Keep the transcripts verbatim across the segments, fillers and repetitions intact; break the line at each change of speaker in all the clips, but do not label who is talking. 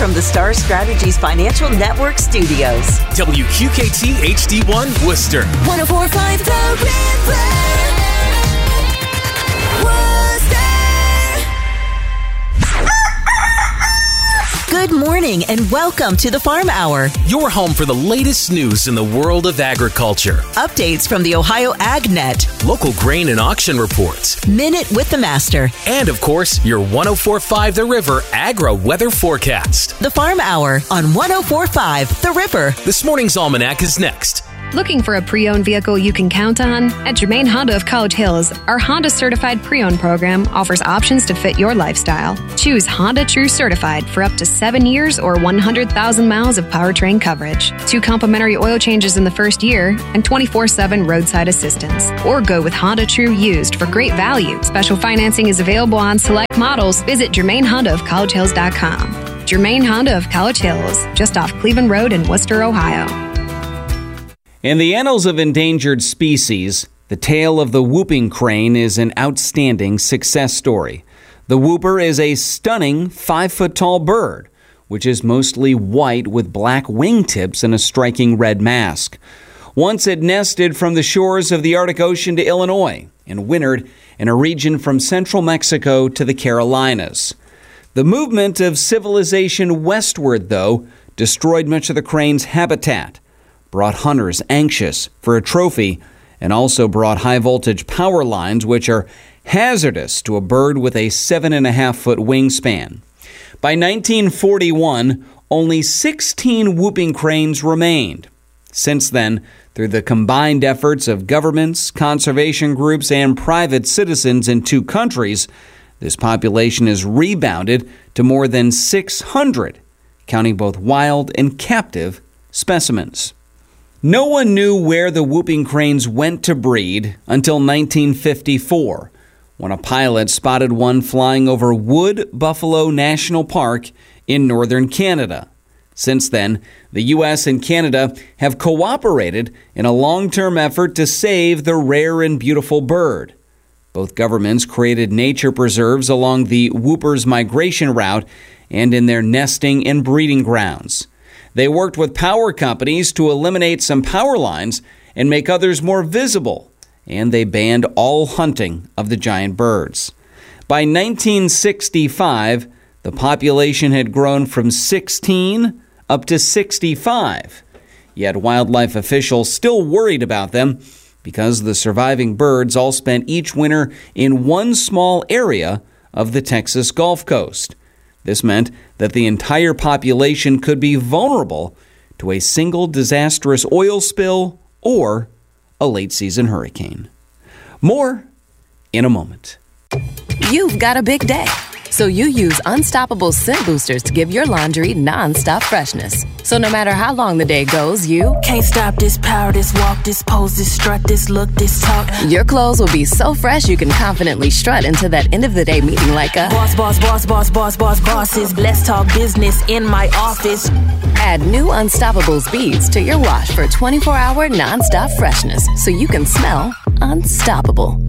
from the Star Strategies Financial Network studios.
W Q K T H D one Worcester.
one oh four point five The River.
Good morning and welcome to the Farm Hour.
Your home for the latest news in the world of agriculture.
Updates from the Ohio AgNet.
Local grain and auction reports.
Minute with the Master.
And of course, your one oh four point five The River Agri Weather Forecast.
The Farm Hour on one oh four point five The River.
This morning's almanac is next.
Looking for a pre-owned vehicle you can count on? At Germain Honda of College Hills, our Honda Certified Pre-Owned program offers options to fit your lifestyle. Choose Honda True Certified for up to seven years or one hundred thousand miles of powertrain coverage, two complimentary oil changes in the first year, and twenty-four seven roadside assistance. Or go with Honda True Used for great value. Special financing is available on select models. Visit Germain Honda of College Hills dot com. Germain Honda of College Hills, just off Cleveland Road in Worcester, Ohio.
In the annals of endangered species, the tale of the whooping crane is an outstanding success story. The whooper is a stunning five-foot-tall bird, which is mostly white with black wingtips and a striking red mask. Once it nested from the shores of the Arctic Ocean to Illinois and wintered in a region from central Mexico to the Carolinas. The movement of civilization westward, though, destroyed much of the crane's habitat, brought hunters anxious for a trophy, and also brought high-voltage power lines, which are hazardous to a bird with a seven and a half foot wingspan. By nineteen forty-one, only sixteen whooping cranes remained. Since then, through the combined efforts of governments, conservation groups, and private citizens in two countries, this population has rebounded to more than six hundred, counting both wild and captive specimens. No one knew where the whooping cranes went to breed until nineteen fifty-four, when a pilot spotted one flying over Wood Buffalo National Park in northern Canada. Since then, the U S and Canada have cooperated in a long-term effort to save the rare and beautiful bird. Both governments created nature preserves along the whooper's migration route and in their nesting and breeding grounds. They worked with power companies to eliminate some power lines and make others more visible, and they banned all hunting of the giant birds. By nineteen sixty-five, the population had grown from sixteen up to sixty-five. Yet wildlife officials still worried about them because the surviving birds all spent each winter in one small area of the Texas Gulf Coast. This meant that the entire population could be vulnerable to a single disastrous oil spill or a late-season hurricane. More in a moment.
You've got a big day, so you use Unstoppable Scent Boosters to give your laundry non-stop freshness. So no matter how long the day goes, you
can't stop this power, this walk, this pose, this strut, this look, this talk.
Your clothes will be so fresh you can confidently strut into that end of the day meeting like a
boss, boss, boss, boss, boss, boss, bosses. Let's talk business in my office.
Add new Unstoppables beads to your wash for twenty-four hour non-stop freshness so you can smell unstoppable.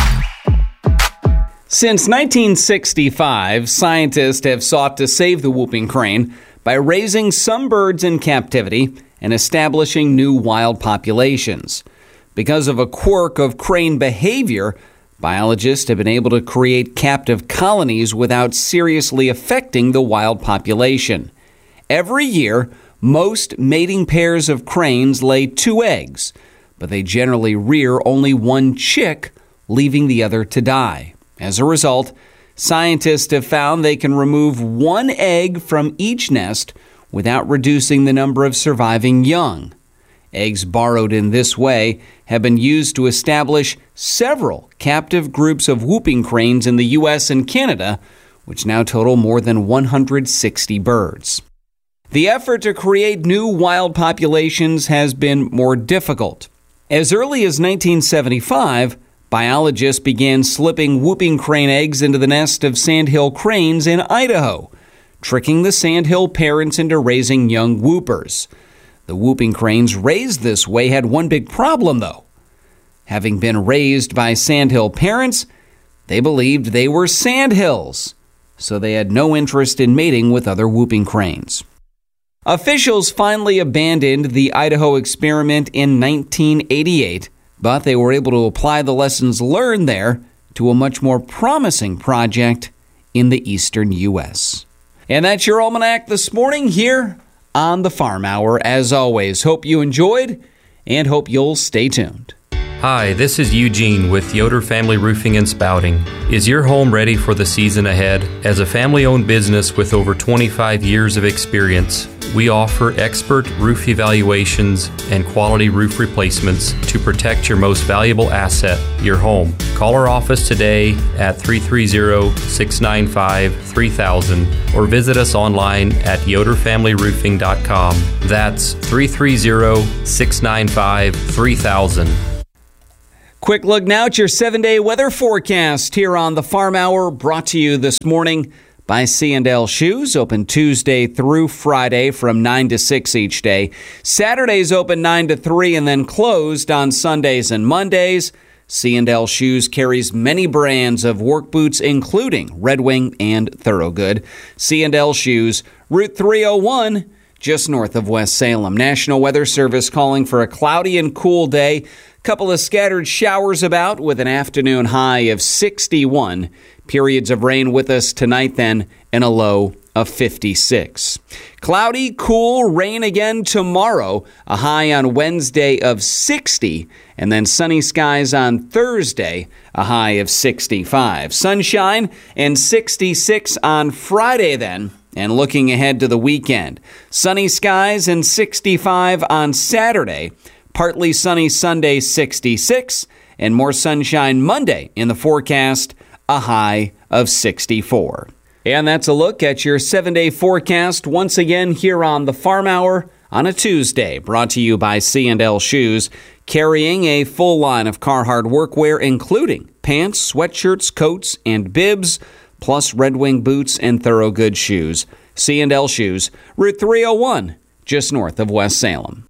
Since nineteen sixty-five, scientists have sought to save the whooping crane by raising some birds in captivity and establishing new wild populations. Because of a quirk of crane behavior, biologists have been able to create captive colonies without seriously affecting the wild population. Every year, most mating pairs of cranes lay two eggs, but they generally rear only one chick, leaving the other to die. As a result, scientists have found they can remove one egg from each nest without reducing the number of surviving young. Eggs borrowed in this way have been used to establish several captive groups of whooping cranes in the U S and Canada, which now total more than one hundred sixty birds. The effort to create new wild populations has been more difficult. As early as nineteen seventy-five, biologists began slipping whooping crane eggs into the nest of sandhill cranes in Idaho, tricking the sandhill parents into raising young whoopers. The whooping cranes raised this way had one big problem, though. Having been raised by sandhill parents, they believed they were sandhills. so they had no interest in mating with other whooping cranes. Officials finally abandoned the Idaho experiment in nineteen eighty-eight, but they were able to apply the lessons learned there to a much more promising project in the eastern U S. And that's your Almanac this morning here on the Farm Hour. As always, hope you enjoyed and hope you'll stay tuned.
Hi, this is Eugene with Yoder Family Roofing and Spouting. Is your home ready for the season ahead? As a family-owned business with over twenty-five years of experience, we offer expert roof evaluations and quality roof replacements to protect your most valuable asset, your home. Call our office today at three three zero, six nine five, three thousand or visit us online at yoder family roofing dot com. That's three three zero, six nine five, three thousand.
Quick look now at your seven-day weather forecast here on the Farm Hour, brought to you this morning by C and L Shoes, open Tuesday through Friday from nine to six each day. Saturdays open nine to three and then closed on Sundays and Mondays. C and L Shoes carries many brands of work boots, including Red Wing and Thorogood. C and L Shoes, Route three oh one, just north of West Salem. National Weather Service calling for a cloudy and cool day. Couple of scattered showers about with an afternoon high of sixty-one. Periods of rain with us tonight then, and a low of fifty-six. Cloudy, cool, rain again tomorrow. A high on Wednesday of sixty. And then sunny skies on Thursday, a high of sixty-five. Sunshine and sixty-six on Friday then. And looking ahead to the weekend, sunny skies and sixty-five on Saturday. Partly sunny Sunday, sixty-six, and more sunshine Monday in the forecast, a high of sixty-four. And that's a look at your seven-day forecast once again here on the Farm Hour on a Tuesday, brought to you by C and L Shoes, carrying a full line of Carhartt workwear, including pants, sweatshirts, coats, and bibs, plus Red Wing boots and Thorogood shoes. C and L Shoes, Route three oh one, just north of West Salem.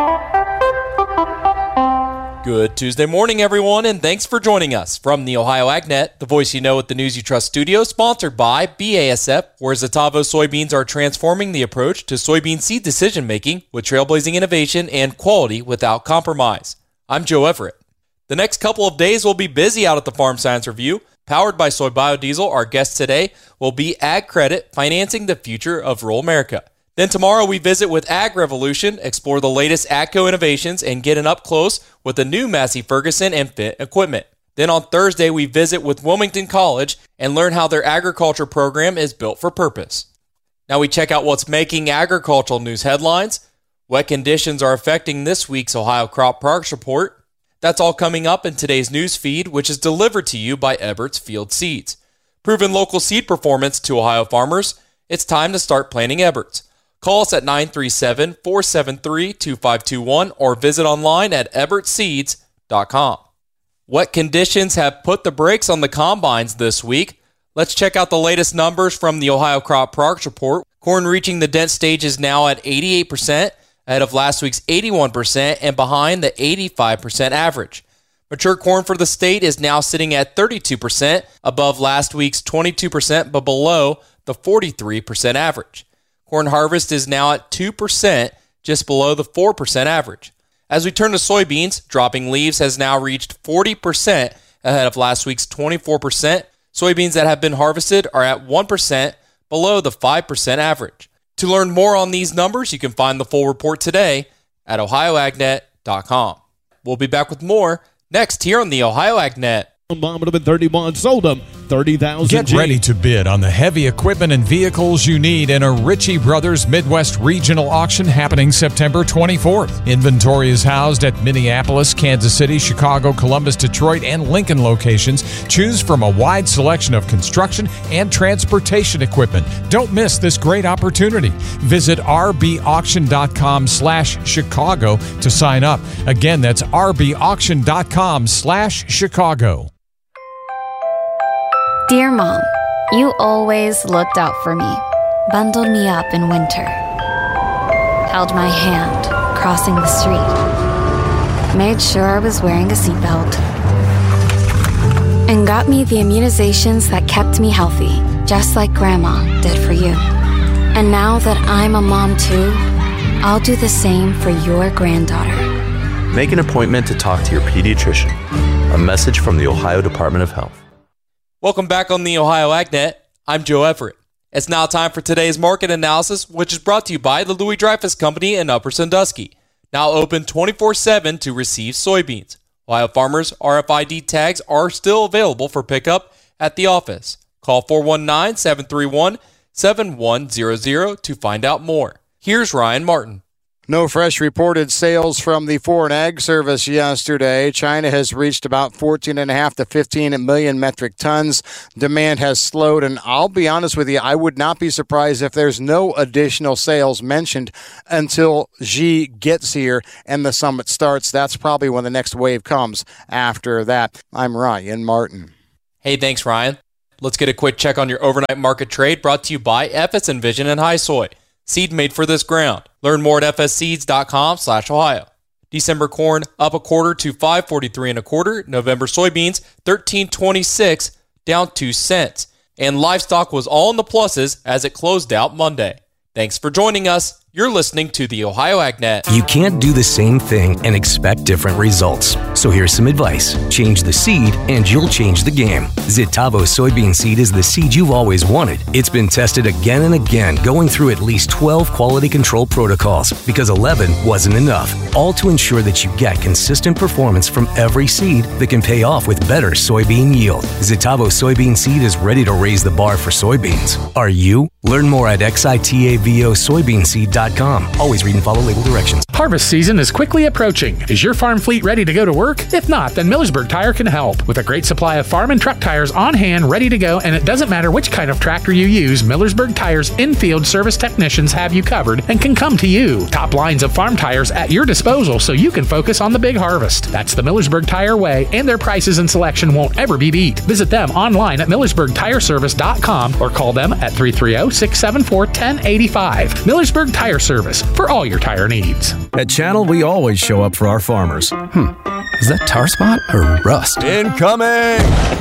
Good Tuesday morning, everyone, and thanks for joining us from the Ohio AgNet, the voice you know at the News You Trust studio, sponsored by B A S F, where Zetavo soybeans are transforming the approach to soybean seed decision-making with trailblazing innovation and quality without compromise. I'm Joe Everett. The next couple of days will be busy out at the Farm Science Review. Powered by Soy Biodiesel, our guest today will be Ag Credit, financing the future of rural America. Then tomorrow we visit with Ag Revolution, explore the latest AGCO innovations, and get an up close with the new Massey Ferguson and Fendt equipment. Then on Thursday we visit with Wilmington College and learn how their agriculture program is built for purpose. Now we check out what's making agricultural news headlines. Wet conditions are affecting this week's Ohio Crop Progress Report. That's all coming up in today's news feed, which is delivered to you by Ebert's Field Seeds. Proven local seed performance to Ohio farmers. It's time to start planting Ebert's. Call us at nine three seven, four seven three, two five two one or visit online at ebert seeds dot com. Wet conditions have put the brakes on the combines this week. Let's check out the latest numbers from the Ohio Crop Progress Report. Corn reaching the dent stage is now at eighty-eight percent, ahead of last week's eighty-one percent and behind the eighty-five percent average. Mature corn for the state is now sitting at thirty-two percent, above last week's twenty-two percent but below the forty-three percent average. Corn harvest is now at two percent, just below the four percent average. As we turn to soybeans, dropping leaves has now reached forty percent, ahead of last week's twenty-four percent. Soybeans that have been harvested are at one percent, below the five percent average. To learn more on these numbers, you can find the full report today at ohio ag net dot com. We'll be back with more next here on the Ohio AgNet.
Bomb would have been thirty-one, sold them thirty thousand.
Get ready to bid on the heavy equipment and vehicles you need in a Ritchie Brothers Midwest Regional Auction happening September twenty-fourth. Inventory is housed at Minneapolis, Kansas City, Chicago, Columbus, Detroit, and Lincoln locations. Choose from a wide selection of construction and transportation equipment. Don't miss this great opportunity. Visit r b auction dot com slash Chicago to sign up. Again, that's r b auction dot com slash Chicago.
Dear Mom, you always looked out for me, bundled me up in winter, held my hand crossing the street, made sure I was wearing a seatbelt, and got me the immunizations that kept me healthy. just like Grandma did for you. And now that I'm a mom too, I'll do the same for your granddaughter.
Make an appointment to talk to your pediatrician. A message from the Ohio Department of Health.
Welcome back on the Ohio AgNet. I'm Joe Everett. It's now time for today's market analysis, which is brought to you by the Louis Dreyfus Company in Upper Sandusky. Now open twenty-four seven to receive soybeans. Ohio farmers' R F I D tags are still available for pickup at the office. Call four one nine, seven three one, seven one zero zero to find out more. Here's Ryan Martin.
No fresh reported sales from the Foreign Ag Service yesterday. China has reached about fourteen and a half to fifteen million metric tons. Demand has slowed, and I'll be honest with you, I would not be surprised if there's no additional sales mentioned until Xi gets here and the summit starts. That's probably when the next wave comes after that. I'm Ryan Martin.
Hey, thanks, Ryan. Let's get a quick check on your overnight market trade brought to you by F S Envision and High Soy. Seed made for this ground. Learn more at fsseeds.com slash Ohio. December corn up a quarter to five forty-three and a quarter. November soybeans thirteen twenty-six, down two cents. And livestock was all in the pluses as it closed out Monday. Thanks for joining us. You're listening to the Ohio AgNet.
You can't do the same thing and expect different results. So here's some advice. Change the seed and you'll change the game. Zitavo soybean seed is the seed you've always wanted. It's been tested again and again, going through at least twelve quality control protocols because eleven wasn't enough. All to ensure that you get consistent performance from every seed that can pay off with better soybean yield. Zitavo soybean seed is ready to raise the bar for soybeans. Are you? Learn more at xitavo soybean seed dot com. Always read and follow label directions.
Harvest season is quickly approaching. Is your farm fleet ready to go to work? If not, then Millersburg Tire can help. With a great supply of farm and truck tires on hand, ready to go, and it doesn't matter which kind of tractor you use, Millersburg Tire's in-field service technicians have you covered and can come to you. Top lines of farm tires at your disposal so you can focus on the big harvest. That's the Millersburg Tire way, and their prices and selection won't ever be beat. Visit them online at millersburg tire service dot com or call them at three three zero, six seven four, one zero eight five. Millersburg Tire Service for all your tire needs.
At Channel, we always show up for our farmers. Hmm. Is that tar spot or rust?
Incoming!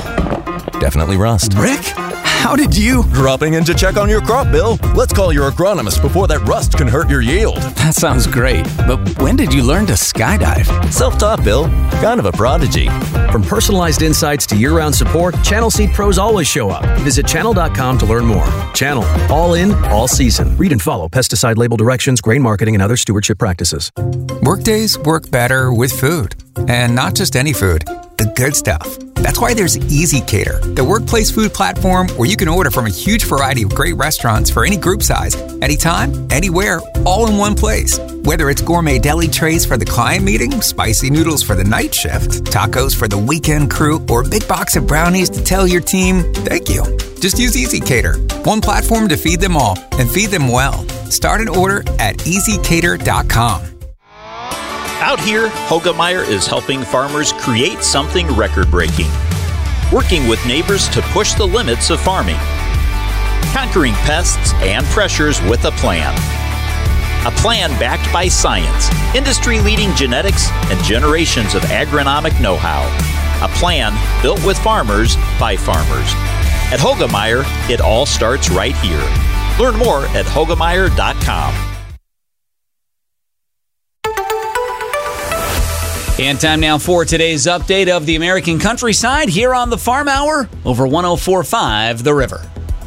Definitely rust.
Rick, how did you... Dropping in to check on your crop, Bill. Let's call your agronomist before that rust can hurt your yield.
That sounds great, but when did you learn to skydive?
Self-taught, Bill. Kind of a prodigy.
From personalized insights to year-round support, Channel Seed Pros always show up. Visit channel dot com to learn more. Channel. All in, all season. Read and follow pesticide label directions, grain marketing, and other stewardship practices.
Workdays work better with food. And not just any food. The good stuff. That's why there's ezCater, the workplace food platform where you can order from a huge variety of great restaurants for any group size, anytime, anywhere, all in one place. Whether it's gourmet deli trays for the client meeting, spicy noodles for the night shift, tacos for the weekend crew, or a big box of brownies to tell your team, thank you. Just use ezCater, one platform to feed them all and feed them well. Start an order at easy cater dot com.
Out here, Hoegemeyer is helping farmers create something record-breaking, working with neighbors to push the limits of farming, conquering pests and pressures with a plan. A plan backed by science, industry-leading genetics, and generations of agronomic know-how. A plan built with farmers by farmers. At Hoegemeyer, it all starts right here. Learn more at hoegemeyer dot com.
And time now for today's update of the American countryside here on the Farm Hour over one oh four point five The River.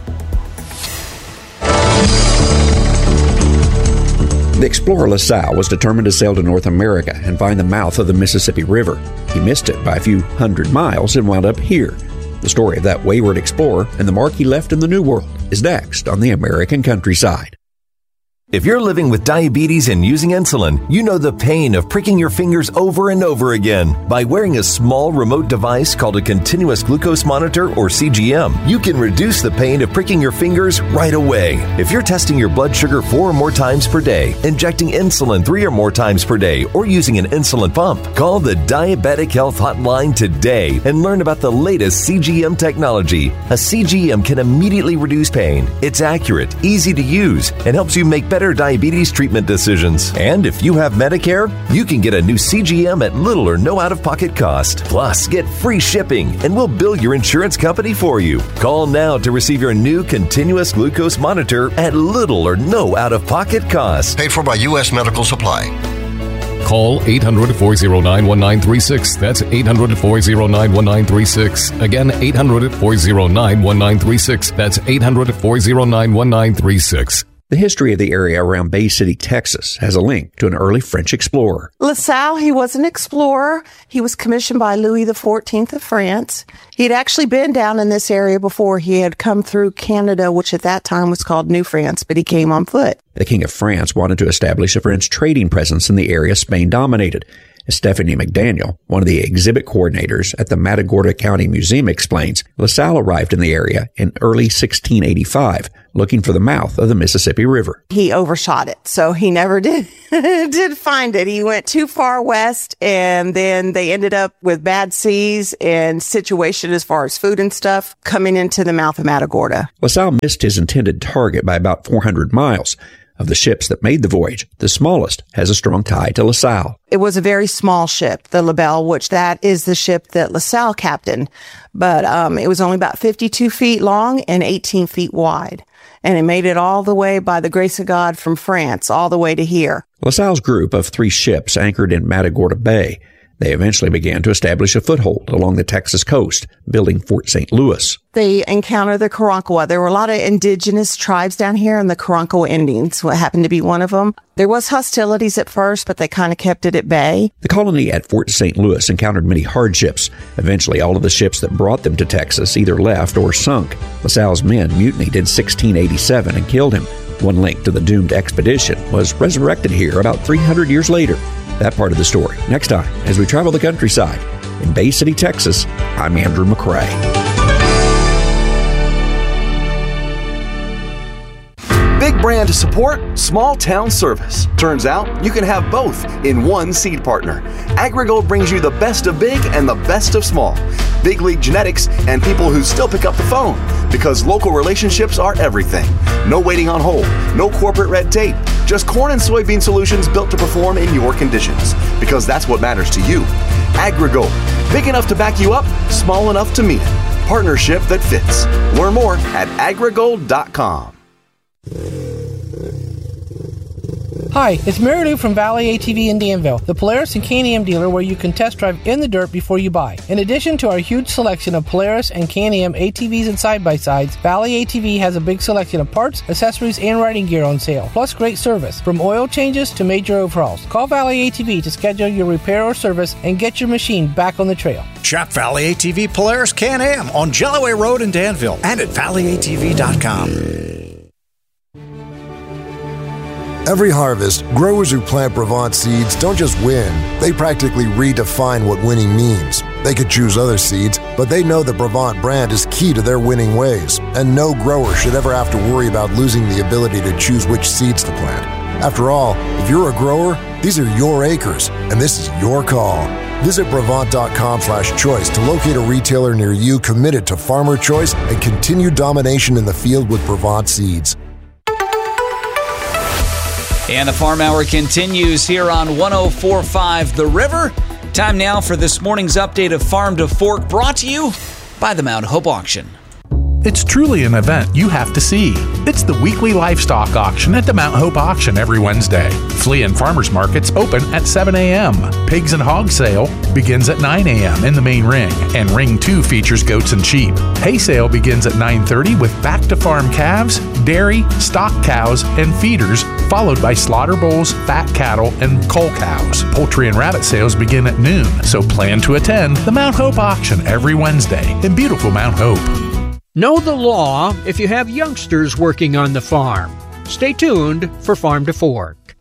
The explorer LaSalle was determined to sail to North America and find the mouth of the Mississippi River. He missed it by a few hundred miles and wound up here. The story of that wayward explorer and the mark he left in the New World is next on the American countryside.
If you're living with diabetes and using insulin, you know the pain of pricking your fingers over and over again. By wearing a small remote device called a continuous glucose monitor or C G M, you can reduce the pain of pricking your fingers right away. If you're testing your blood sugar four or more times per day, injecting insulin three or more times per day, or using an insulin pump, call the Diabetic Health Hotline today and learn about the latest C G M technology. A C G M can immediately reduce pain. It's accurate, easy to use, and helps you make better better diabetes treatment decisions. And if you have Medicare, you can get a new C G M at little or no out-of-pocket cost. Plus, get free shipping, and we'll bill your insurance company for you. Call now to receive your new continuous glucose monitor at little or no out-of-pocket cost.
Paid for by U S Medical Supply.
Call eight hundred, four oh nine, one nine three six. That's eight hundred, four oh nine, one nine three six. Again, eight hundred, four oh nine, one nine three six. That's eight hundred, four oh nine, one nine three six.
The history of the area around Bay City, Texas, has a link to an early French explorer.
La Salle, he was an explorer. He was commissioned by Louis the fourteenth of France. He'd actually been down in this area before. He had come through Canada, which at that time was called New France, but he came on foot.
The King of France wanted to establish a French trading presence in the area Spain dominated. As Stephanie McDaniel, one of the exhibit coordinators at the Matagorda County Museum, explains, La Salle arrived in the area in early sixteen eighty-five, looking for the mouth of the Mississippi River.
He overshot it, so he never did did find it. He went too far west, and then they ended up with bad seas and situation as far as food and stuff coming into the mouth of Matagorda.
La Salle missed his intended target by about four hundred miles. Of the ships that made the voyage, the smallest has a strong tie to La Salle.
It was a very small ship, the La Belle, which that is the ship that La Salle captained. But um, it was only about fifty-two feet long and eighteen feet wide. And it made it all the way, by the grace of God, from France, all the way to here.
La Salle's group of three ships anchored in Matagorda Bay. They eventually began to establish a foothold along the Texas coast, building Fort Saint Louis.
They encountered the Karankawa. There were a lot of indigenous tribes down here, and the Karankawa Indians what happened to be one of them. There was hostilities at first, but they kind of kept it at bay.
The colony at Fort Saint Louis encountered many hardships. Eventually, all of the ships that brought them to Texas either left or sunk. La Salle's men mutinied in sixteen eighty-seven and killed him. One link to the doomed expedition was resurrected here about three hundred years later. That part of the story next time as we travel the countryside. In Bay City, Texas, I'm Andrew McCrae.
Big brand support, small town service. Turns out you can have both in one seed partner. AgriGold brings you the best of big and the best of small. Big league genetics and people who still pick up the phone, because local relationships are everything. No waiting on hold, no corporate red tape, just corn and soybean solutions built to perform in your conditions, because that's what matters to you. AgriGold, big enough to back you up, small enough to mean it. Partnership that fits. Learn more at agrigold dot com.
Hi, it's Mary Lou from Valley A T V in Danville, the Polaris and K and M dealer where you can test drive in the dirt before you buy. In addition to our huge selection of Polaris and K and M A T Vs and side-by-sides, Valley A T V has a big selection of parts, accessories, and riding gear on sale, plus great service, from oil changes to major overhauls. Call Valley A T V to schedule your repair or service and get your machine back on the trail.
Shop Valley A T V Polaris K and M on Jellaway Road in Danville and at valley A T V dot com.
Every harvest, growers who plant Brevant seeds don't just win, they practically redefine what winning means. They could choose other seeds, but they know the Brevant brand is key to their winning ways, and no grower should ever have to worry about losing the ability to choose which seeds to plant. After all, if you're a grower, these are your acres, and this is your call. Visit Brevant dot com slash choice to locate a retailer near you committed to farmer choice and continued domination in the field with Brevant seeds.
And the Farm Hour continues here on one oh four point five The River. Time now for this morning's update of Farm to Fork, brought to you by the Mount Hope Auction.
It's truly an event you have to see. It's the weekly livestock auction at the Mount Hope Auction every Wednesday. Flea and farmers markets open at seven a.m. Pigs and hog sale begins at nine a.m. in the main ring, and ring two features goats and sheep. Hay sale begins at nine thirty with back to farm calves, dairy, stock cows, and feeders, followed by slaughter bulls, fat cattle, and cull cows. Poultry and rabbit sales begin at noon, so plan to attend the Mount Hope Auction every Wednesday in beautiful Mount Hope.
Know the law if you have youngsters working on the farm. Stay tuned for Farm to Fork.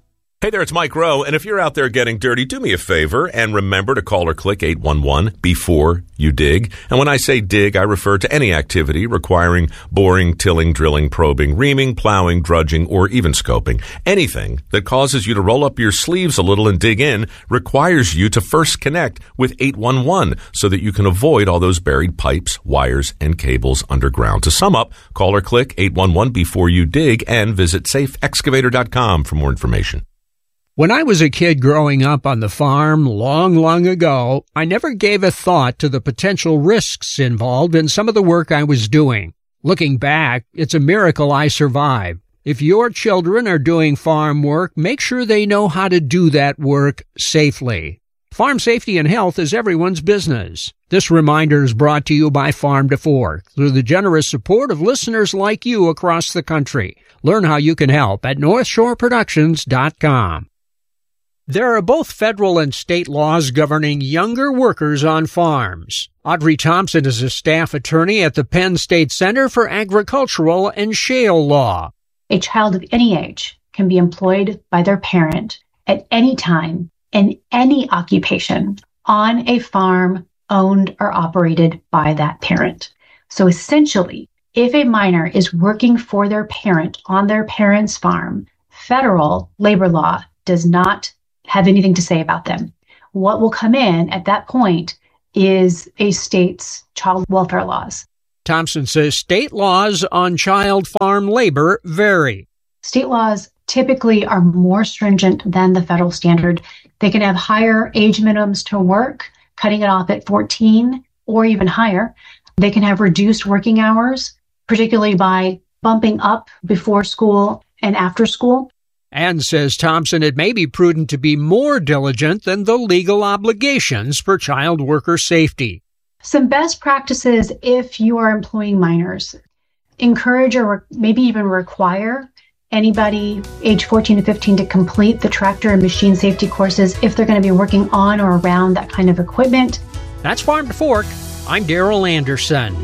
Hey there, it's Mike Rowe, and if you're out there getting dirty, do me a favor and remember to call or click eight one one before you dig. And when I say dig, I refer to any activity requiring boring, tilling, drilling, probing, reaming, plowing, drudging, or even scoping. Anything that causes you to roll up your sleeves a little and dig in requires you to first connect with eight one one so that you can avoid all those buried pipes, wires, and cables underground. To sum up, call or click eight one one before you dig and visit safe excavator dot com for more information.
When I was a kid growing up on the farm long, long ago, I never gave a thought to the potential risks involved in some of the work I was doing. Looking back, it's a miracle I survived. If your children are doing farm work, make sure they know how to do that work safely. Farm safety and health is everyone's business. This reminder is brought to you by Farm to Fork through the generous support of listeners like you across the country. Learn how you can help at north shore productions dot com. There are both federal and state laws governing younger workers on farms. Audrey Thompson is a staff attorney at the Penn State Center for Agricultural and Shale Law.
A child of any age can be employed by their parent at any time in any occupation on a farm owned or operated by that parent. So essentially, if a minor is working for their parent on their parent's farm, federal labor law does not have anything to say about them. What will come in at that point is a state's child welfare laws.
Thompson says state laws on child farm labor vary.
State laws typically are more stringent than the federal standard. They can have higher age minimums to work, cutting it off at fourteen or even higher. They can have reduced working hours, particularly by bumping up before school and after school.
And, says Thompson, it may be prudent to be more diligent than the legal obligations for child worker safety.
Some best practices if you are employing minors. Encourage or maybe even require anybody age fourteen to fifteen to complete the tractor and machine safety courses if they're going to be working on or around that kind of equipment.
That's Farm to Fork. I'm Daryl Anderson.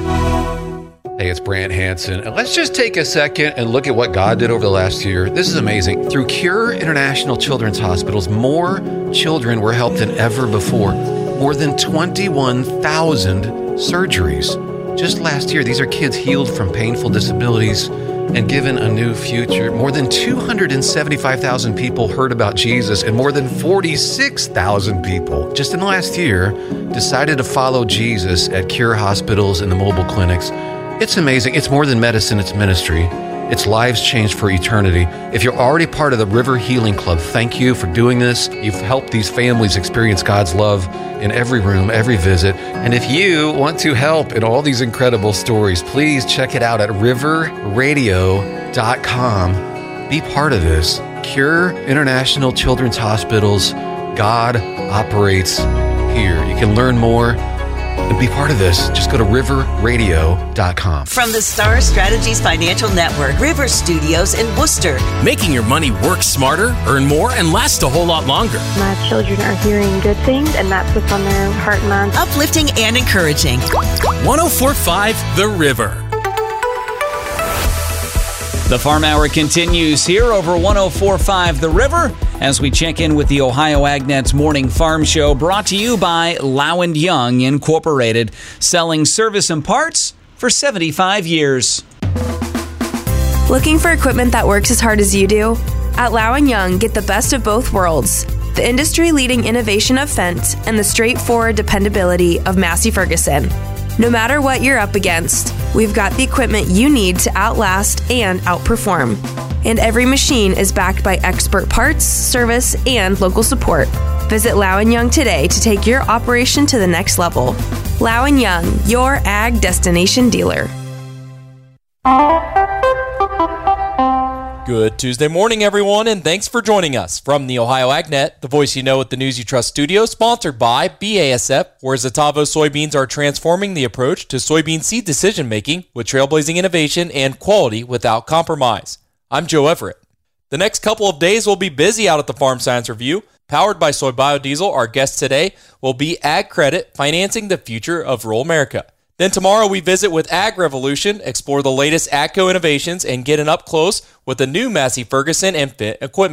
Hey, it's Brant Hansen. And let's just take a second and look at what God did over the last year. This is amazing. Through Cure International Children's Hospitals, more children were helped than ever before. More than twenty-one thousand surgeries. Just last year, these are kids healed from painful disabilities and given a new future. More than two hundred seventy-five thousand people heard about Jesus, and more than forty-six thousand people just in the last year decided to follow Jesus at Cure hospitals and the mobile clinics. It's amazing. It's more than medicine, it's ministry. It's lives changed for eternity. If you're already part of the River Healing Club, thank you for doing this. You've helped these families experience God's love in every room, every visit. And if you want to help in all these incredible stories, please check it out at river radio dot com. Be part of this. Cure International Children's Hospitals. God operates here. You can learn more and be part of this. Just go to river radio dot com.
From the Star Strategies Financial Network, River Studios in Worcester.
Making your money work smarter, earn more, and last a whole lot longer.
My children are hearing good things, and that's what's on their heart and mind.
Uplifting and encouraging.
one oh four point five The River.
The Farm Hour continues here over one oh four point five The River as we check in with the Ohio AgNet's Morning Farm Show, brought to you by Low and Young Incorporated, selling service and parts for seventy-five years.
Looking for equipment that works as hard as you do? At Low and Young, get the best of both worlds. The industry-leading innovation of Fendt and the straightforward dependability of Massey Ferguson. No matter what you're up against, we've got the equipment you need to outlast and outperform. And every machine is backed by expert parts, service, and local support. Visit Low and Young today to take your operation to the next level. Low and Young, your ag destination dealer.
Good Tuesday morning, everyone, and thanks for joining us from the Ohio AgNet, the voice you know with the News You Trust studio, sponsored by B A S F, where Zetavo soybeans are transforming the approach to soybean seed decision-making with trailblazing innovation and quality without compromise. I'm Joe Everett. The next couple of days will be busy out at the Farm Science Review. Powered by Soy Biodiesel, our guest today will be Ag Credit, financing the future of rural America. Then tomorrow we visit with Ag Revolution, explore the latest AGCO innovations, and get an up close with the new Massey Ferguson and Fendt equipment.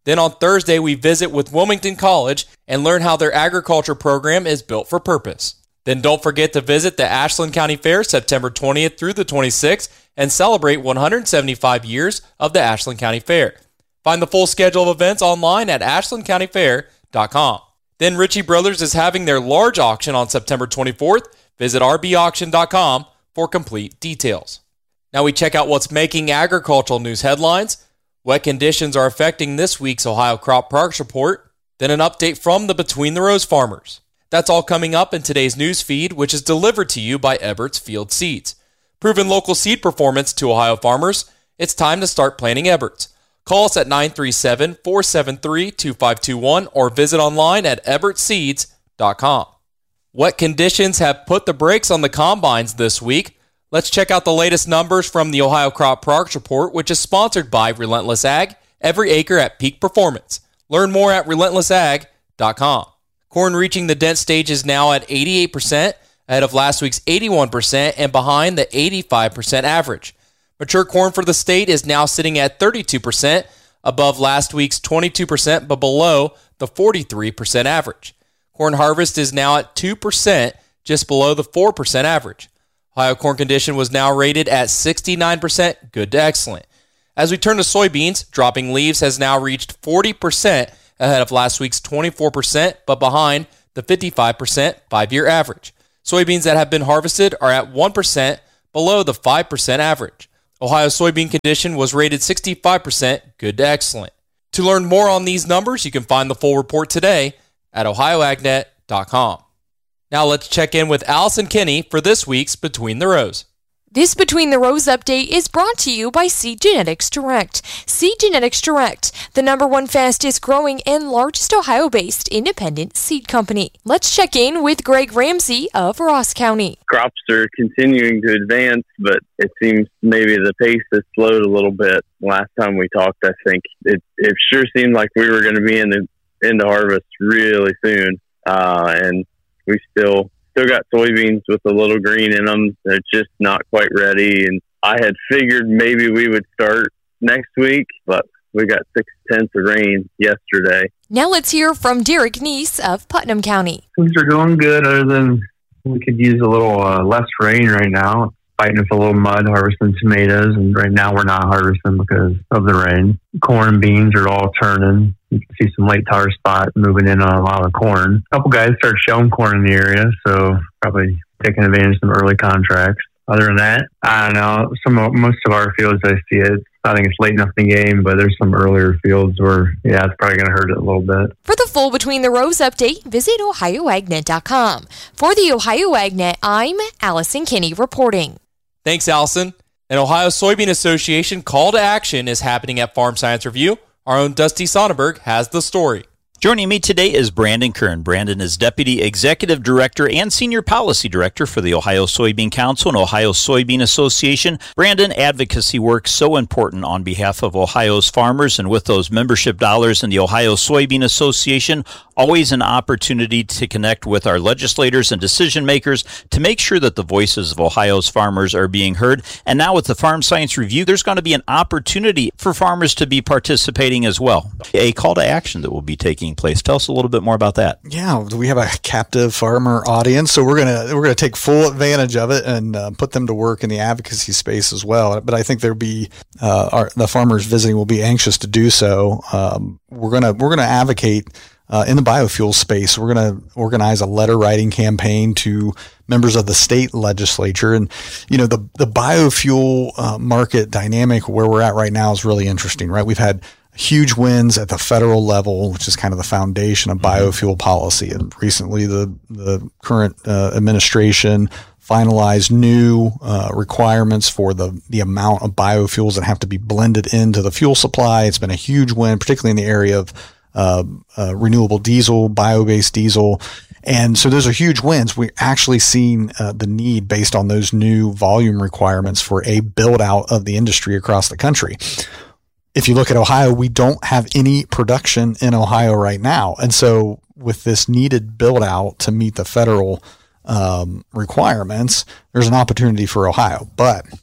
Then on Thursday, we visit with Wilmington College and learn how their agriculture program is built for purpose. Then don't forget to visit the Ashland County Fair September twentieth through the twenty-sixth and celebrate one hundred seventy-five years of the Ashland County Fair. Find the full schedule of events online at ashland county fair dot com. Then Ritchie Brothers is having their large auction on September twenty-fourth. Visit r b auction dot com for complete details. Now we check out what's making agricultural news headlines. Wet conditions are affecting this week's Ohio Crop Products Report. Then an update from the Between the Rows farmers. That's all coming up in today's news feed, which is delivered to you by Ebert's Field Seeds. Proven local seed performance to Ohio farmers. It's time to start planting Ebert's. Call us at nine three seven, four seven three, two five two one or visit online at ebert seeds dot com. Wet conditions have put the brakes on the combines this week. Let's check out the latest numbers from the Ohio Crop Products Report, which is sponsored by Relentless Ag, every acre at peak performance. Learn more at relentless ag dot com. Corn reaching the dent stage is now at eighty-eight percent, ahead of last week's eighty-one percent and behind the eighty-five percent average. Mature corn for the state is now sitting at thirty-two percent, above last week's twenty-two percent, but below the forty-three percent average. Corn harvest is now at two percent, just below the four percent average. Ohio corn condition was now rated at sixty-nine percent, good to excellent. As we turn to soybeans, dropping leaves has now reached forty percent, ahead of last week's twenty-four percent, but behind the fifty-five percent five-year average. Soybeans that have been harvested are at one percent, below the five percent average. Ohio soybean condition was rated sixty-five percent, good to excellent. To learn more on these numbers, you can find the full report today at ohio ag net dot com. Now let's check in with Allison Kinney for this week's Between the Rows.
This Between the Rows update is brought to you by Seed Genetics Direct. Seed Genetics Direct, the number one fastest growing and largest Ohio-based independent seed company. Let's check in with Greg Ramsey of Ross County.
Crops are continuing to advance, but it seems maybe the pace has slowed a little bit. Last time we talked, I think it, it sure seemed like we were going to be in the, into harvest really soon, uh, and we still... Still got soybeans with a little green in them. They're just not quite ready. And I had figured maybe we would start next week, but we got six tenths of rain yesterday.
Now let's hear from Derek Neese of Putnam County.
Things are going good, other than we could use a little uh, less rain right now. Fighting with a little mud, harvesting tomatoes, and right now we're not harvesting because of the rain. Corn and beans are all turning. You can see some late tar spot moving in on a lot of corn. A couple guys started showing corn in the area, so probably taking advantage of some early contracts. Other than that, I don't know. Some of, most of our fields, I see it. I think it's late enough in the game, but there's some earlier fields where, yeah, it's probably going to hurt it a little bit.
For the full Between the Rows update, visit ohio ag net dot com. For the Ohio AgNet, I'm Allison Kinney reporting.
Thanks, Allison. An Ohio Soybean Association call to action is happening at Farm Science Review. Our own Dusty Sonnenberg has the story.
Joining me today is Brandon Kern. Brandon is Deputy Executive Director and Senior Policy Director for the Ohio Soybean Council and Ohio Soybean Association. Brandon, advocacy work so important on behalf of Ohio's farmers, and with those membership dollars in the Ohio Soybean Association, always an opportunity to connect with our legislators and decision makers to make sure that the voices of Ohio's farmers are being heard. And now with the Farm Science Review, there's going to be an opportunity for farmers to be participating as well. A call to action that will be taking place. Tell us a little bit more about that.
Yeah, we have a captive farmer audience, so we're gonna we're gonna take full advantage of it and uh, put them to work in the advocacy space as well. But I think there'll be uh, our, the farmers visiting will be anxious to do so. Um, we're gonna we're gonna advocate uh, in the biofuel space. We're gonna organize a letter writing campaign to members of the state legislature, and you know the the biofuel uh, market dynamic where we're at right now is really interesting. Right, we've had huge wins at the federal level, which is kind of the foundation of biofuel policy. And recently the, the current uh, administration finalized new uh, requirements for the, the amount of biofuels that have to be blended into the fuel supply. It's been a huge win, particularly in the area of uh, uh, renewable diesel, bio-based diesel. And so those are huge wins. We're actually seeing uh, the need based on those new volume requirements for a build out of the industry across the country. If you look at Ohio, we don't have any production in Ohio right now. And so with this needed build out to meet the federal um, requirements, there's an opportunity for Ohio. But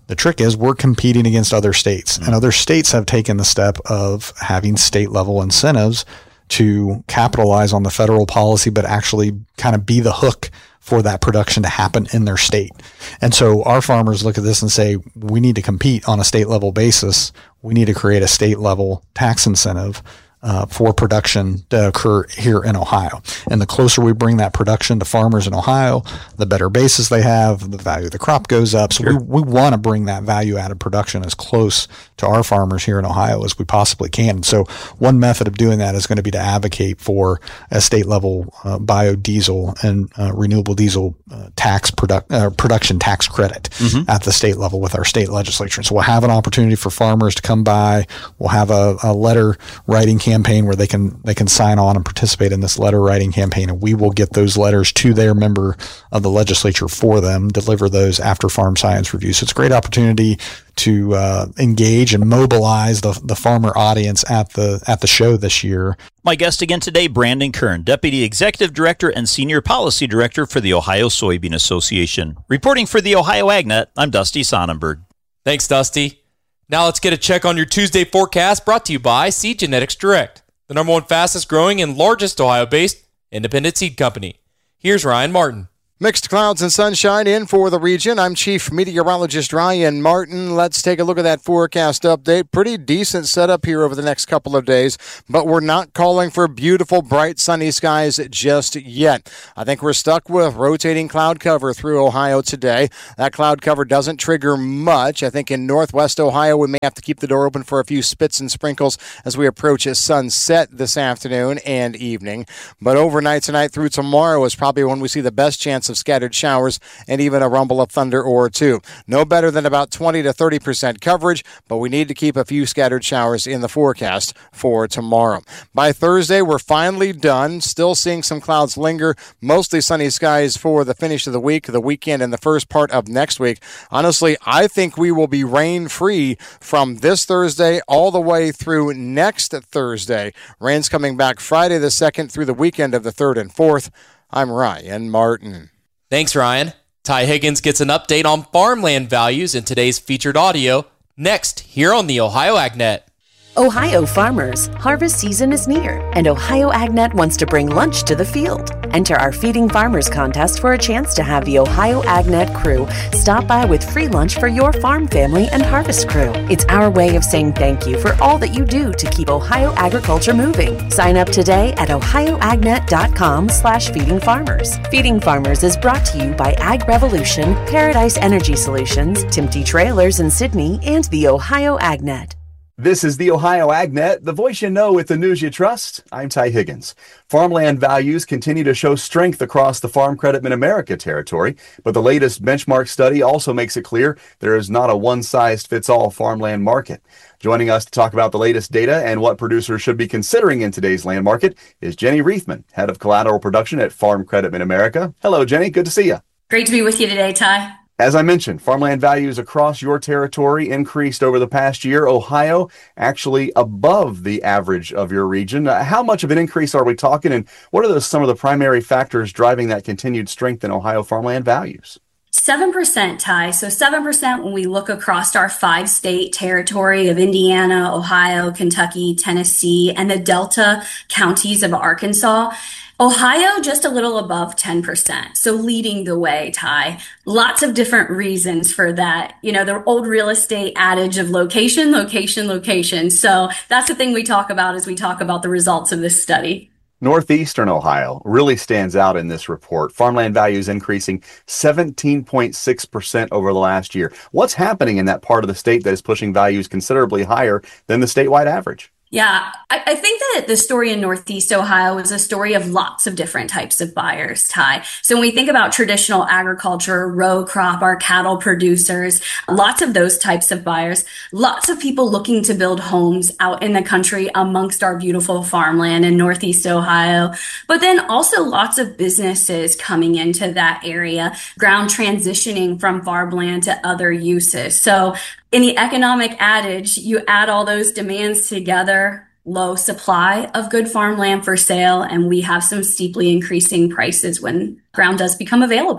The trick is we're competing against other states, and other states have taken the step of having state level incentives to capitalize on the federal policy, but actually kind of be the hook for that production to happen in their state. And so our farmers look at this and say, we need to compete on a state level basis. We need to create a state level tax incentive Uh, for production to occur here in Ohio. And the closer we bring that production to farmers in Ohio, the better basis they have, the value of the crop goes up. So sure. we, we want to bring that value added production as close to our farmers here in Ohio as we possibly can. So one method of doing that is going to be to advocate for a state level uh, biodiesel and uh, renewable diesel uh, tax product, uh, production tax credit mm-hmm. at the state level with our state legislature. So we'll have an opportunity for farmers to come by. We'll have a, a letter writing campaign campaign where they can they can sign on and participate in this letter writing campaign, and we will get those letters to their member of the legislature for them, deliver those after farm science review. So it's a great opportunity to uh, engage and mobilize the the farmer audience at the at the show this year.
My guest again today, Brandon Kern, Deputy Executive Director and Senior Policy Director for the Ohio Soybean Association. Reporting for the Ohio AgNet, I'm Dusty Sonnenberg.
Thanks, Dusty. Now let's get a check on your Tuesday forecast, brought to you by Seed Genetics Direct, the number one fastest growing and largest Ohio-based independent seed company. Here's Ryan Martin.
Mixed clouds and sunshine in for the region. I'm Chief Meteorologist Ryan Martin. Let's take a look at that forecast update. Pretty decent setup here over the next couple of days, but we're not calling for beautiful, bright, sunny skies just yet. I think we're stuck with rotating cloud cover through Ohio today. That cloud cover doesn't trigger much. I think in northwest Ohio, we may have to keep the door open for a few spits and sprinkles as we approach a sunset this afternoon and evening. But overnight tonight through tomorrow is probably when we see the best chance of scattered showers and even a rumble of thunder or two. No better than about twenty to thirty percent coverage, but we need to keep a few scattered showers in the forecast for tomorrow. By Thursday, we're finally done. Still seeing some clouds linger. Mostly sunny skies for the finish of the week, the weekend, and the first part of next week. Honestly, I think we will be rain-free from this Thursday all the way through next Thursday. Rain's coming back Friday the second through the weekend of the third and fourth. I'm Ryan Martin.
Thanks, Ryan. Ty Higgins gets an update on farmland values in today's featured audio next here on the Ohio AgNet.
Ohio farmers, harvest season is near, and Ohio AgNet wants to bring lunch to the field. Enter our Feeding Farmers contest for a chance to have the Ohio AgNet crew stop by with free lunch for your farm family and harvest crew. It's our way of saying thank you for all that you do to keep Ohio agriculture moving. Sign up today at ohioagnet.com slash feeding farmers. Feeding Farmers is brought to you by Ag Revolution, Paradise Energy Solutions, Timty Trailers in Sydney, and the Ohio AgNet.
This is the Ohio AgNet, the voice you know with the news you trust. I'm Ty Higgins. Farmland values continue to show strength across the Farm Credit Mid-America territory, but the latest benchmark study also makes it clear there is not a one-size-fits-all farmland market. Joining us to talk about the latest data and what producers should be considering in today's land market is Jenny Reithman, Head of Collateral Production at Farm Credit Mid-America. Hello, Jenny. Good to see you.
Great to be with you today, Ty.
As I mentioned, farmland values across your territory increased over the past year. Ohio actually above the average of your region. Uh, how much of an increase are we talking, and what are the, some of the primary factors driving that continued strength in Ohio farmland values?
seven percent, Ty. So seven percent when we look across our five-state territory of Indiana, Ohio, Kentucky, Tennessee, and the Delta counties of Arkansas. Ohio, just a little above ten percent. So leading the way, Ty. Lots of different reasons for that. You know, the old real estate adage of location, location, location. So that's the thing we talk about as we talk about the results of this study.
Northeastern Ohio really stands out in this report. Farmland values increasing seventeen point six percent over the last year. What's happening in that part of the state that is pushing values considerably higher than the statewide average?
Yeah, I, I think that the story in Northeast Ohio is a story of lots of different types of buyers, Ty. So when we think about traditional agriculture, row crop, our cattle producers, lots of those types of buyers, lots of people looking to build homes out in the country amongst our beautiful farmland in Northeast Ohio, but then also lots of businesses coming into that area, ground transitioning from farmland to other uses. So in the economic adage, you add all those demands together, low supply of good farmland for sale, and we have some steeply increasing prices when ground does become available.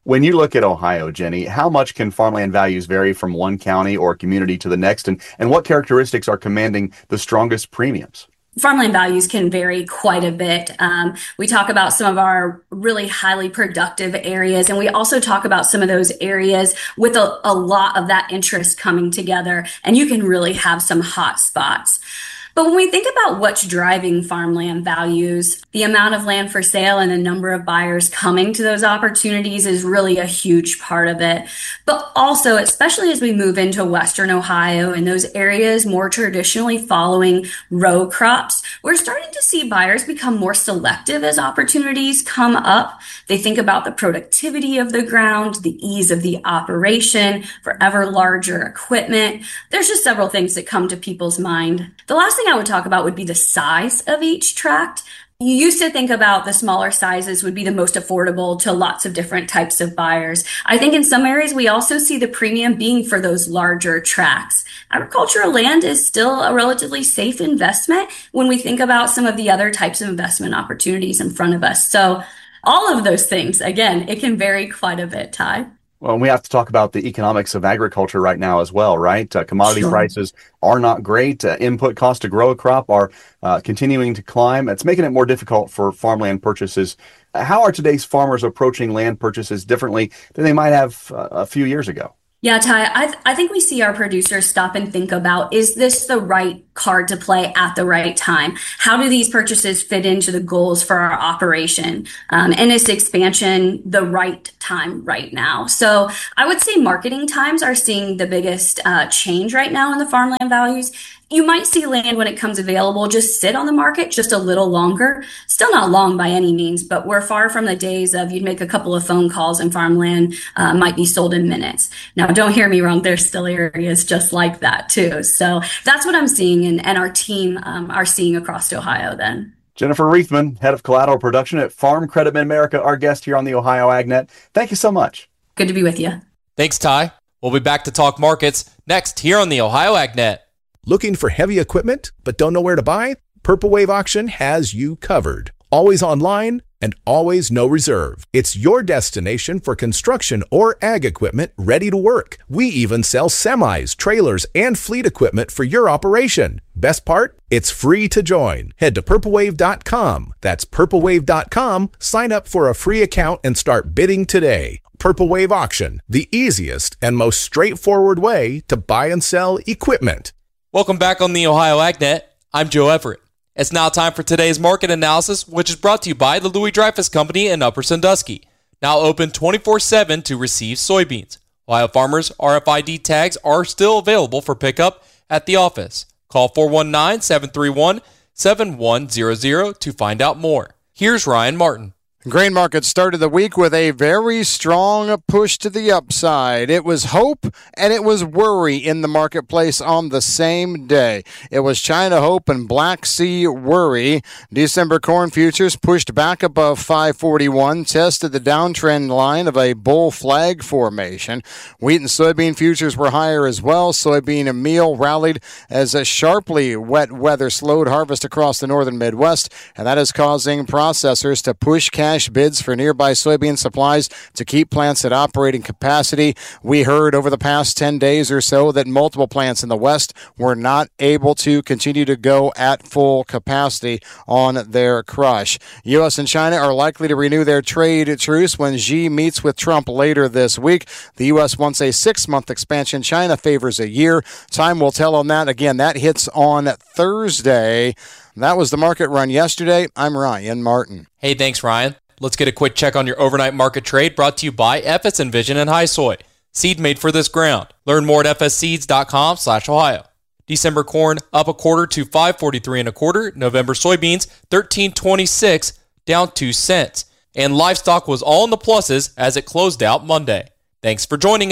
When you look at Ohio, Jenny, how much can farmland values vary from one county or community to the next, and, and what characteristics are commanding the strongest premiums?
Farmland values can vary quite a bit. Um, we talk about some of our really highly productive areas, and we also talk about some of those areas with a, a lot of that interest coming together, and you can really have some hot spots. But when we think about what's driving farmland values, the amount of land for sale and the number of buyers coming to those opportunities is really a huge part of it. But also, especially as we move into Western Ohio and those areas more traditionally following row crops, we're starting to see buyers become more selective as opportunities come up. They think about the productivity of the ground, the ease of the operation, for ever larger equipment. There's just several things that come to people's mind. The last thing I would talk about would be the size of each tract. You used to think about the smaller sizes would be the most affordable to lots of different types of buyers. I think in some areas we also see the premium being for those larger tracts. Agricultural land is still a relatively safe investment when we think about some of the other types of investment opportunities in front of us. So all of those things, again, it can vary quite a bit, Ty.
Well, we have to talk about the economics of agriculture right now as well, right? Uh, commodity
Sure.
prices are not great. Uh, input costs to grow a crop are uh, continuing to climb. It's making it more difficult for farmland purchases. Uh, How are today's farmers approaching land purchases differently than they might have uh, a few years ago?
Yeah, Ty, I, th- I think we see our producers stop and think about, is this the right card to play at the right time? How do these purchases fit into the goals for our operation? Um, and is expansion the right time right now? So I would say marketing times are seeing the biggest uh, change right now in the farmland values. You might see land when it comes available just sit on the market just a little longer. Still not long by any means, but we're far from the days of you'd make a couple of phone calls and farmland uh, might be sold in minutes. Now, don't hear me wrong. There's still areas just like that too. So that's what I'm seeing and, and our team um, are seeing across Ohio then.
Jennifer Reithman, head of collateral production at Farm Credit Mid-America, our guest here on the Ohio AgNet. Thank you so much.
Good to be with you.
Thanks, Ty. We'll be back to talk markets next here on the Ohio AgNet.
Looking for heavy equipment but don't know where to buy? Purple Wave Auction has you covered. Always online and always no reserve. It's your destination for construction or ag equipment ready to work. We even sell semis, trailers, and fleet equipment for your operation. Best part? It's free to join. Head to purple wave dot com. That's purple wave dot com. Sign up for a free account and start bidding today. Purple Wave Auction, the easiest and most straightforward way to buy and sell equipment.
Welcome back on the Ohio AgNet. I'm Joe Everett. It's now time for today's market analysis, which is brought to you by the Louis Dreyfus Company in Upper Sandusky. Now open twenty-four seven to receive soybeans. Ohio farmers' R F I D tags are still available for pickup at the office. Call four one nine, seven three one, seven one zero zero to find out more. Here's Ryan Martin.
Grain markets started the week with a very strong push to the upside. It was hope and it was worry in the marketplace on the same day. It was China hope and Black Sea worry. December corn futures pushed back above five forty-one, tested the downtrend line of a bull flag formation. Wheat and soybean futures were higher as well. Soybean and meal rallied as a sharply wet weather slowed harvest across the northern Midwest, and that is causing processors to push cash bids for nearby soybean supplies to keep plants at operating capacity. We heard over the past ten days or so that multiple plants in the West were not able to continue to go at full capacity on their crush. U S and China are likely to renew their trade truce when Xi meets with Trump later this week. The U S wants a six-month expansion. China favors a year. Time will tell on that. Again, that hits on Thursday. That was the market run yesterday. I'm Ryan Martin.
Hey, thanks, Ryan. Let's get a quick check on your overnight market trade brought to you by F S Envision and High Soy. Seed made for this ground. Learn more at f s seeds dot com slash Ohio. December corn up a quarter to five forty-three and a quarter. November soybeans thirteen twenty-six, down two cents. And livestock was all in the pluses as it closed out Monday. Thanks for joining us.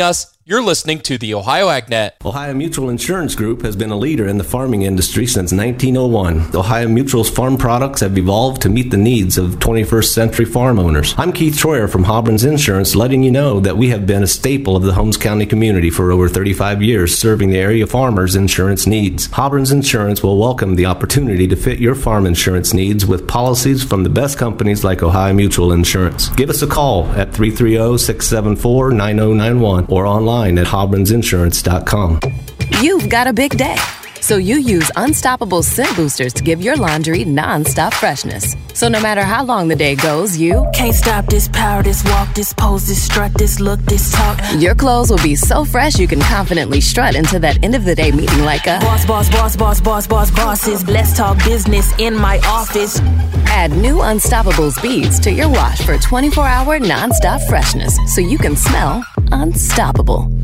You're listening to the Ohio AgNet.
Ohio Mutual Insurance Group has been a leader in the farming industry since nineteen oh one. Ohio Mutual's farm products have evolved to meet the needs of twenty-first century farm owners. I'm Keith Troyer from Hobbrins Insurance, letting you know that we have been a staple of the Holmes County community for over thirty-five years, serving the area farmers' insurance needs. Hobbrins Insurance will welcome the opportunity to fit your farm insurance needs with policies from the best companies like Ohio Mutual Insurance. Give us a call at three three zero, six seven four, nine zero nine one or online at hobbrins insurance dot com.
You've got a big day, so you use Unstoppable Scent Boosters to give your laundry non-stop freshness. So no matter how long the day goes, you
can't stop this power, this walk, this pose, this strut, this look, this talk.
Your clothes will be so fresh you can confidently strut into that end of the day meeting like a
boss, boss, boss, boss, boss, boss, bosses. Let's talk business in my office.
Add new Unstoppables beads to your wash for twenty-four hour non-stop freshness so you can smell unstoppable.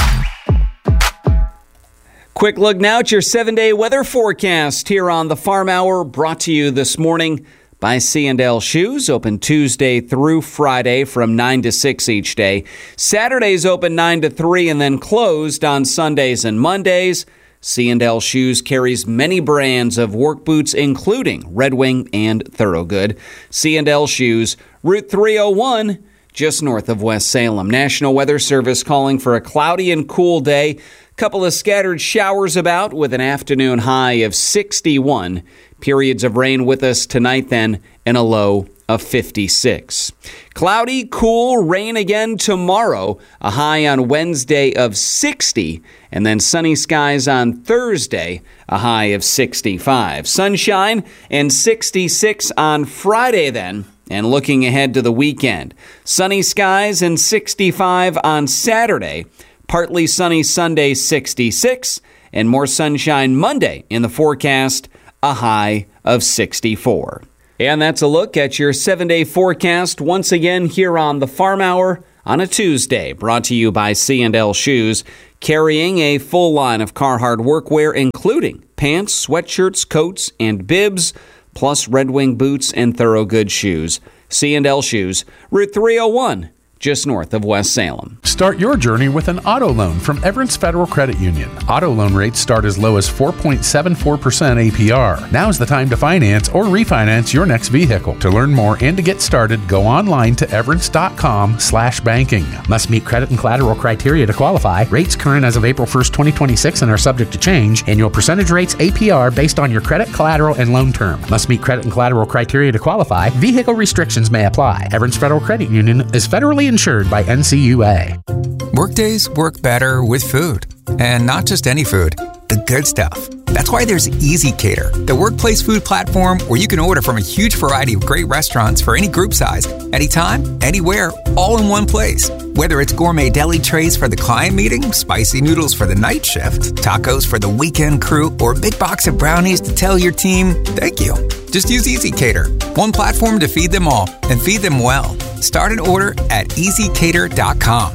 Quick look now at your seven-day weather forecast here on the Farm Hour, brought to you this morning by C and L Shoes, open Tuesday through Friday from nine to six each day. Saturdays open nine to three and then closed on Sundays and Mondays. C and L Shoes carries many brands of work boots, including Red Wing and Thorogood. C and L Shoes, Route three oh one, just north of West Salem. National Weather Service calling for a cloudy and cool day. Couple of scattered showers about with an afternoon high of sixty-one. Periods of rain with us tonight then, and a low of fifty-six. Cloudy, cool, rain again tomorrow. A high on Wednesday of sixty. And then sunny skies on Thursday, a high of sixty-five. Sunshine and sixty-six on Friday then. And looking ahead to the weekend, sunny skies and sixty-five on Saturday. Partly sunny Sunday, sixty-six, and more sunshine Monday in the forecast, a high of sixty-four. And that's a look at your seven-day forecast once again here on the Farm Hour on a Tuesday, brought to you by C and L Shoes, carrying a full line of Carhartt workwear, including pants, sweatshirts, coats, and bibs, plus Red Wing boots and Thorogood shoes. C and L Shoes, Route three oh one. Just north of West Salem.
Start your journey with an auto loan from Everence Federal Credit Union. Auto loan rates start as low as four point seven four percent A P R. Now's the time to finance or refinance your next vehicle. To learn more and to get started, go online to everence.com slash banking.
Must meet credit and collateral criteria to qualify. Rates current as of April first, twenty twenty-six and are subject to change. Annual percentage rates A P R based on your credit, collateral, and loan term. Must meet credit and collateral criteria to qualify. Vehicle restrictions may apply. Everence Federal Credit Union is federally insured by N C U A.
Workdays work better with food. And not just any food, the good stuff. That's why there's Easy Cater, the workplace food platform where you can order from a huge variety of great restaurants for any group size, anytime, anywhere, all in one place. Whether it's gourmet deli trays for the client meeting, spicy noodles for the night shift, tacos for the weekend crew, or a big box of brownies to tell your team, thank you. Just use Easy Cater, one platform to feed them all, and feed them well. Start an order at easy cater dot com.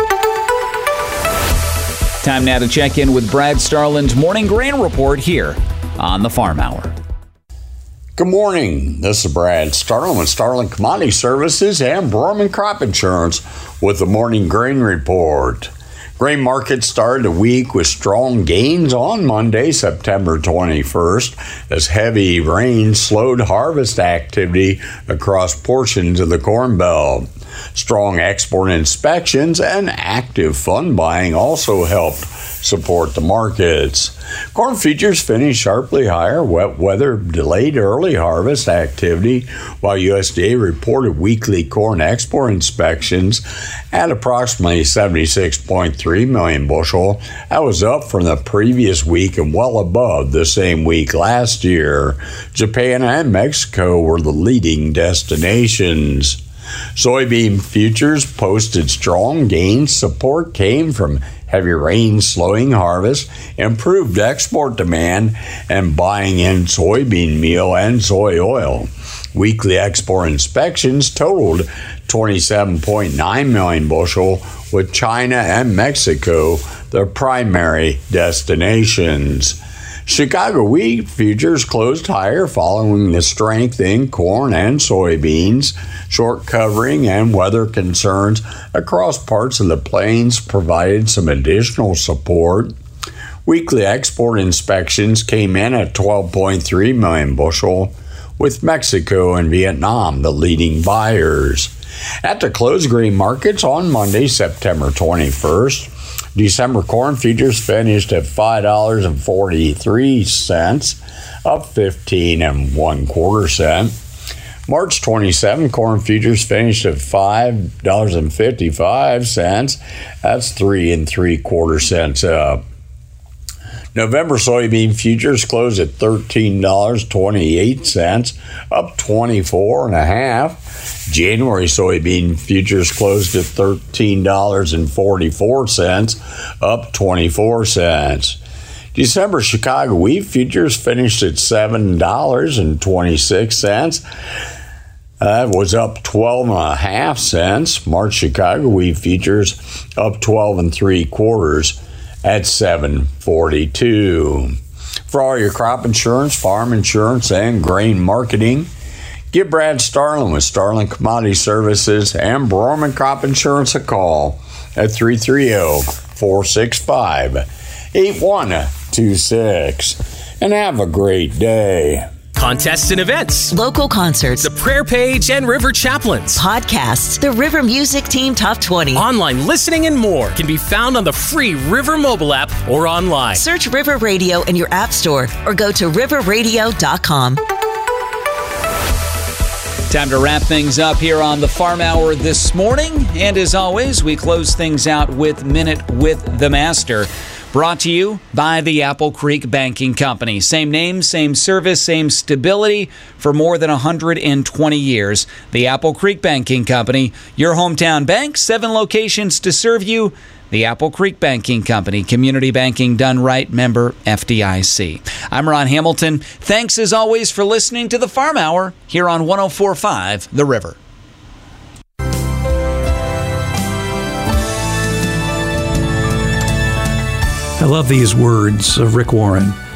Time now to check in with Brad Starland's Morning Grain Report here on the Farm Hour.
Good morning. This is Brad Starland with Starland Commodity Services and Broman Crop Insurance with the Morning Grain Report. Grain markets started the week with strong gains on Monday, September twenty-first, as heavy rain slowed harvest activity across portions of the Corn Belt. Strong export inspections and active fund buying also helped support the markets. Corn futures finished sharply higher. Wet weather delayed early harvest activity, while U S D A reported weekly corn export inspections at approximately seventy-six point three million bushel. That was up from the previous week and well above the same week last year. Japan and Mexico were the leading destinations. Soybean futures posted strong gains. Support came from heavy rain slowing harvest, improved export demand, and buying in soybean meal and soy oil. Weekly export inspections totaled twenty-seven point nine million bushel, with China and Mexico the primary destinations. Chicago wheat futures closed higher following the strength in corn and soybeans. Short covering and weather concerns across parts of the plains provided some additional support. Weekly export inspections came in at twelve point three million bushel, with Mexico and Vietnam the leading buyers. At the closed grain markets on Monday, September twenty-first, December corn futures finished at five dollars and forty-three cents, up fifteen and one quarter cent. March twenty-seventh, corn futures finished at five dollars and fifty-five cents. That's three and three quarter cents up. November soybean futures closed at thirteen dollars and twenty-eight cents, up twenty-four and a half. January soybean futures closed at thirteen dollars and forty-four cents, up twenty-four cents. December Chicago wheat futures finished at seven dollars and twenty-six cents. That was up twelve and a half cents. March Chicago wheat futures up twelve and three quarters at seven forty-two. For all your crop insurance, farm insurance, and grain marketing, give Brad Starlin with Starlin Commodity Services and Broerman Crop Insurance a call at three three zero, four six five, eight one two six. And have a great day.
Contests and events,
local concerts,
the prayer page and River Chaplains,
podcasts, the River Music Team Top twenty,
online listening, and more can be found on the free River mobile app or online.
Search River Radio in your app store or go to river radio dot com.
Time to wrap things up here on the Farm Hour this morning. And as always, we close things out with Minute with the Master. Brought to you by the Apple Creek Banking Company. Same name, same service, same stability for more than one hundred twenty years. The Apple Creek Banking Company, your hometown bank, seven locations to serve you. The Apple Creek Banking Company, community banking done right, member F D I C. I'm Ron Hamilton. Thanks as always for listening to the Farm Hour here on one oh four point five The River.
I love these words of Rick Warren.